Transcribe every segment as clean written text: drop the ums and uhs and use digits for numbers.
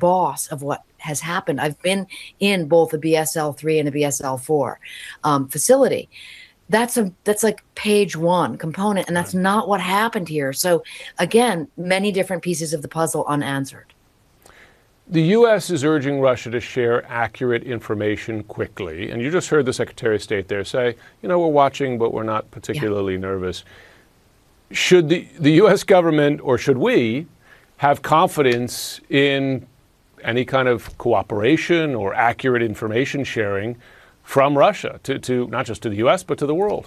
boss of what has happened. I've been in both a BSL-3 and a BSL-4 facility. That's like page one component, and that's not what happened here. So again, many different pieces of the puzzle unanswered. The U.S. is urging Russia to share accurate information quickly. And you just heard the Secretary of State there say, we're watching, but we're not particularly nervous. Should the U.S. government, or should we, have confidence in any kind of cooperation or accurate information sharing from Russia to not just to the U.S., but to the world?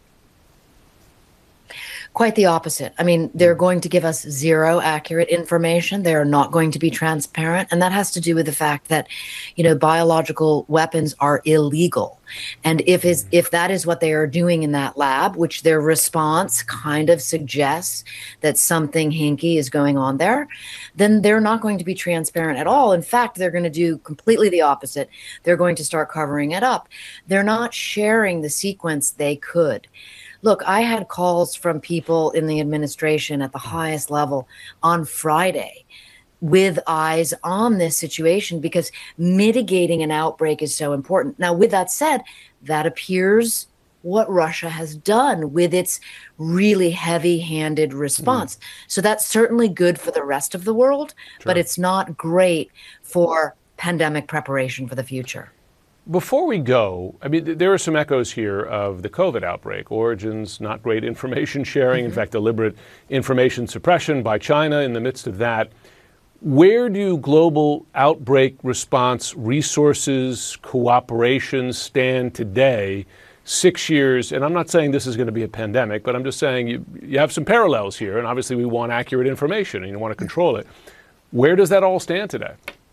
Quite the opposite. I mean, they're going to give us zero accurate information. They are not going to be transparent. And that has to do with the fact that, biological weapons are illegal. And if that is what they are doing in that lab, which their response kind of suggests that something hinky is going on there, then they're not going to be transparent at all. In fact, they're going to do completely the opposite. They're going to start covering it up. They're not sharing the sequence they could. Look, I had calls from people in the administration at the highest level on Friday with eyes on this situation because mitigating an outbreak is so important. Now, with that said, that appears what Russia has done with its really heavy-handed response. So that's certainly good for the rest of the world, but it's not great for pandemic preparation for the future. Before we go, I mean, there are some echoes here of the COVID outbreak. Origins, not great information sharing, in fact, deliberate information suppression by China in the midst of that. Where do global outbreak response resources, cooperation stand today, 6 years? And I'm not saying this is going to be a pandemic, but I'm just saying you have some parallels here. And obviously we want accurate information and you want to control it. Where does that all stand today?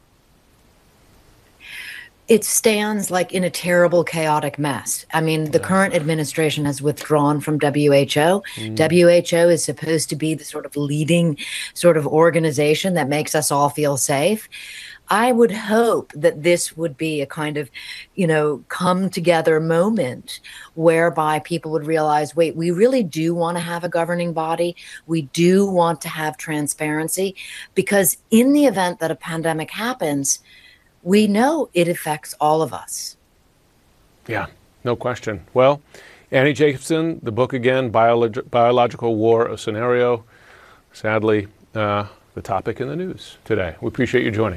It stands like in a terrible, chaotic mess. I mean, the current administration has withdrawn from WHO. WHO is supposed to be the sort of leading sort of organization that makes us all feel safe. I would hope that this would be a kind of, come together moment whereby people would realize, wait, we really do want to have a governing body. We do want to have transparency, because in the event that a pandemic happens, we know it affects all of us. Yeah, no question. Well, Annie Jacobsen, the book again, Biological War, a Scenario. Sadly, the topic in the news today. We appreciate you joining.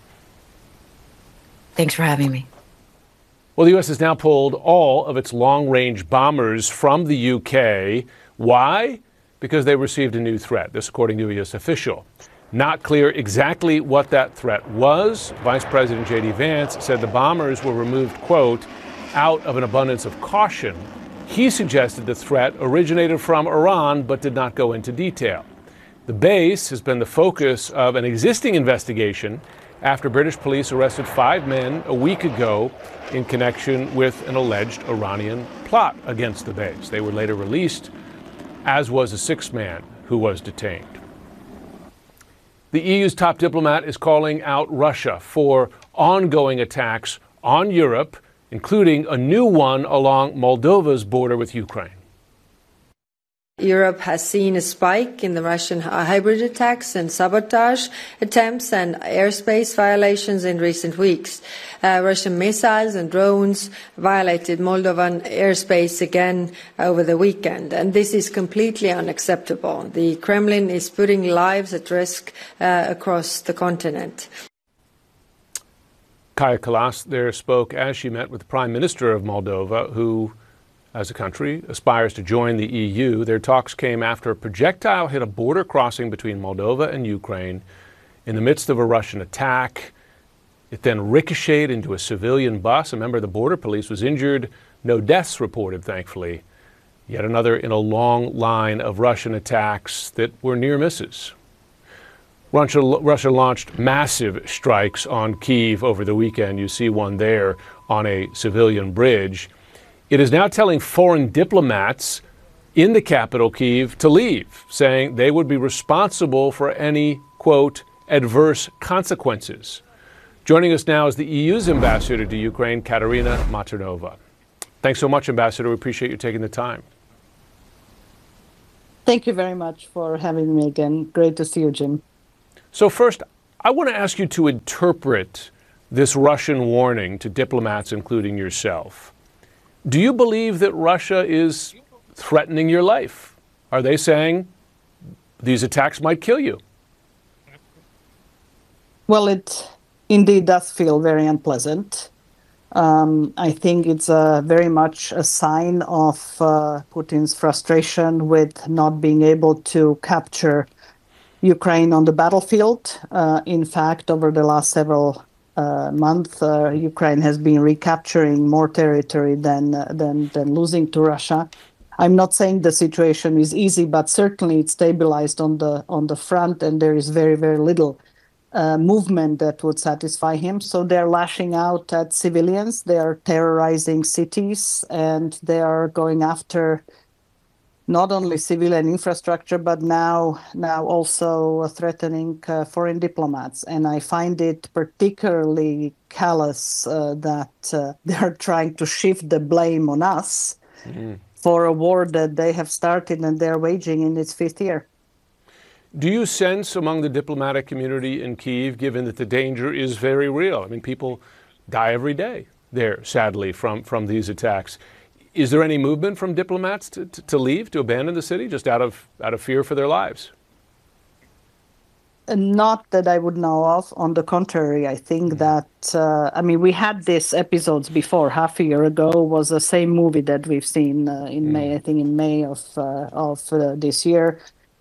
Thanks for having me. Well, the U.S. has now pulled all of its long-range bombers from the U.K. Why? Because they received a new threat. This according to a U.S. official. Not clear exactly what that threat was. Vice President J.D. Vance said the bombers were removed, quote, out of an abundance of caution. He suggested the threat originated from Iran, but did not go into detail. The base has been the focus of an existing investigation after British police arrested 5 men a week ago in connection with an alleged Iranian plot against the base. They were later released, as was a 6th man who was detained. The EU's top diplomat is calling out Russia for ongoing attacks on Europe, including a new one along Moldova's border with Ukraine. Europe has seen a spike in the Russian hybrid attacks and sabotage attempts and airspace violations in recent weeks. Russian missiles and drones violated Moldovan airspace again over the weekend, and this is completely unacceptable. The Kremlin is putting lives at risk across the continent. Kaja Kallas there spoke as she met with the Prime Minister of Moldova, who, as a country, aspires to join the EU. Their talks came after a projectile hit a border crossing between Moldova and Ukraine in the midst of a Russian attack. It then ricocheted into a civilian bus. A member of the border police was injured. No deaths reported, thankfully. Yet another in a long line of Russian attacks that were near misses. Russia launched massive strikes on Kyiv over the weekend. You see one there on a civilian bridge. It is now telling foreign diplomats in the capital, Kyiv, to leave, saying they would be responsible for any, quote, adverse consequences. Joining us now is the EU's ambassador to Ukraine, Katerina Maternova. Thanks so much, Ambassador. We appreciate you taking the time. Thank you very much for having me again. Great to see you, Jim. So first, I want to ask you to interpret this Russian warning to diplomats, including yourself. Do you believe that Russia is threatening your life? Are they saying these attacks might kill you? Well, it indeed does feel very unpleasant. I think it's very much a sign of Putin's frustration with not being able to capture Ukraine on the battlefield. In fact, over the last several months, Ukraine has been recapturing more territory than losing to Russia. I'm not saying the situation is easy, but certainly it's stabilized on the front, and there is very, very little movement that would satisfy him. So they're lashing out at civilians, they are terrorizing cities, and they are going after not only civilian infrastructure, but now also threatening foreign diplomats. And I find it particularly callous that they're trying to shift the blame on us for a war that they have started and they're waging in its fifth year. Do you sense among the diplomatic community in Kyiv, given that the danger is very real? I mean, people die every day there, sadly, from these attacks. Is there any movement from diplomats to leave, to abandon the city, just out of fear for their lives? Not that I would know of. On the contrary, I think that, we had these episodes before. Half a year ago was the same movie that we've seen in May, I think in May of this year.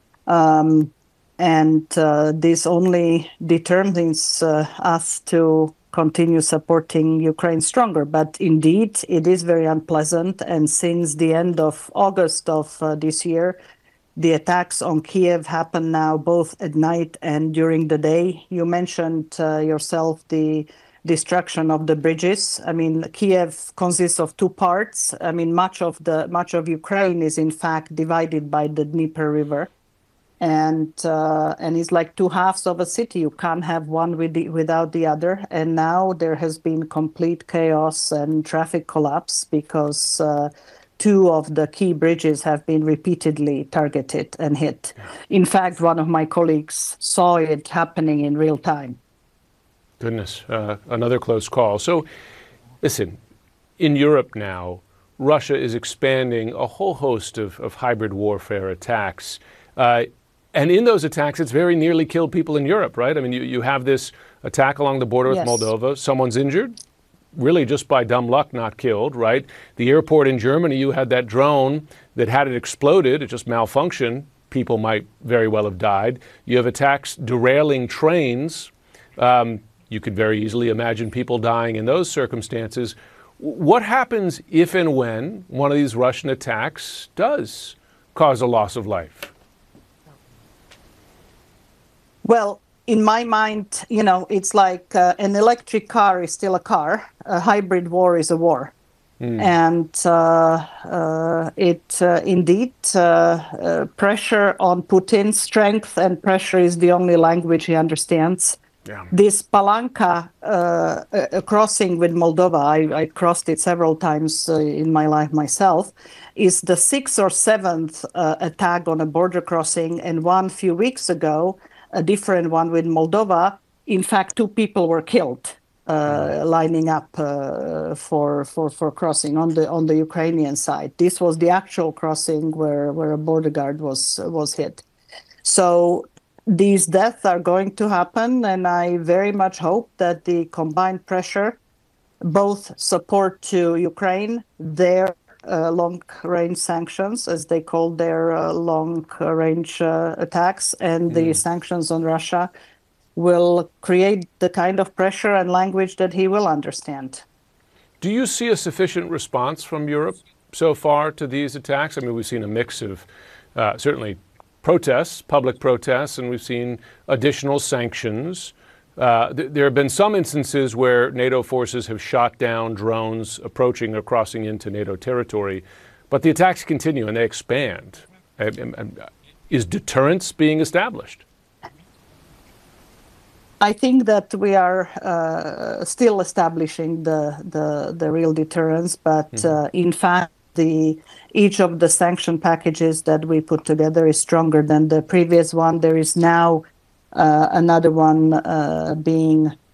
This only determines us to continue supporting Ukraine stronger. But indeed, it is very unpleasant. And since the end of August of this year, the attacks on Kiev happen now both at night and during the day. You mentioned yourself the destruction of the bridges. I mean, Kiev consists of two parts. I mean, much of Ukraine is in fact divided by the Dnieper River. And it's like two halves of a city. You can't have one without the other. And now there has been complete chaos and traffic collapse because two of the key bridges have been repeatedly targeted and hit. In fact, one of my colleagues saw it happening in real time. Goodness, another close call. So, listen, in Europe now, Russia is expanding a whole host of hybrid warfare attacks. And in those attacks, it's very nearly killed people in Europe, right? I mean, you have this attack along the border with Moldova. Someone's injured, really just by dumb luck, not killed, right? The airport in Germany, you had that drone that had it exploded, it just malfunctioned. People might very well have died. You have attacks derailing trains. You could very easily imagine people dying in those circumstances. What happens if and when one of these Russian attacks does cause a loss of life? Well, in my mind, it's like an electric car is still a car. A hybrid war is a war. And indeed, pressure on Putin's strength and pressure is the only language he understands. Yeah. This Palanka crossing with Moldova, I crossed it several times in my life myself, is the sixth or seventh attack on a border crossing. And one few weeks ago, a different one with Moldova. In fact, two people were killed lining up for crossing on the Ukrainian side. This was the actual crossing where a border guard was hit. So these deaths are going to happen, and I very much hope that the combined pressure, both support to Ukraine, their long-range sanctions, as they call their long-range attacks, and the sanctions on Russia will create the kind of pressure and language that he will understand. Do you see a sufficient response from Europe so far to these attacks? I mean, we've seen a mix of certainly protests, public protests, and we've seen additional sanctions. There have been some instances where NATO forces have shot down drones approaching or crossing into NATO territory, but the attacks continue and they expand. Is deterrence being established? I think that we are still establishing the real deterrence, but in fact, each of the sanction packages that we put together is stronger than the previous one. There is now Another one being